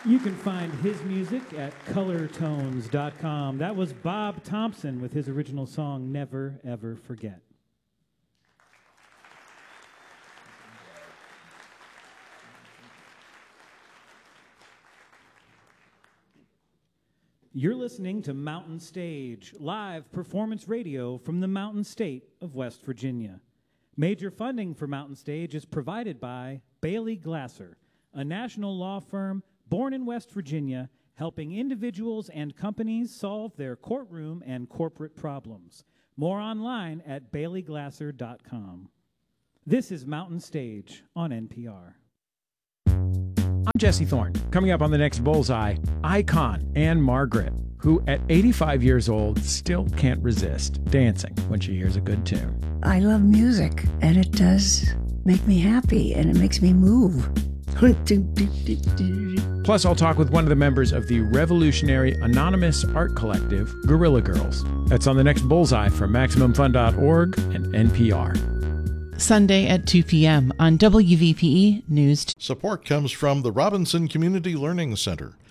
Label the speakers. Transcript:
Speaker 1: You can find his music at colortones.com. That was Bob Thompson with his original song, Never Ever Forget. You're listening to Mountain Stage, live performance radio from the Mountain State of West Virginia. Major funding for Mountain Stage is provided by Bailey Glasser, a national law firm born in West Virginia, helping individuals and companies solve their courtroom and corporate problems. More online at baileyglasser.com. This is Mountain Stage on NPR.
Speaker 2: I'm Jesse Thorne. Coming up on the next Bullseye, icon Anne Margaret, who at 85 years old still can't resist dancing when she hears a good tune.
Speaker 3: I love music, and it does make me happy, and it makes me move.
Speaker 2: Plus, I'll talk with one of the members of the revolutionary anonymous art collective, Guerrilla Girls. That's on the next Bullseye from MaximumFun.org and NPR.
Speaker 4: Sunday at 2 p.m. on WVPE News.
Speaker 5: Support comes from the Robinson Community Learning Center,